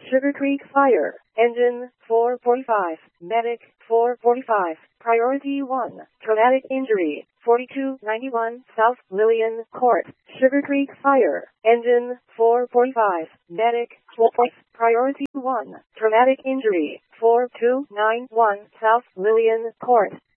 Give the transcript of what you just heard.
Sugar Creek Fire. Engine 445. Medic 445. Priority 1. Traumatic injury 4291 South Lillian Court. Sugar Creek Fire. Engine 445. Medic 4. Priority 1. Traumatic injury 4291 South Lillian Court.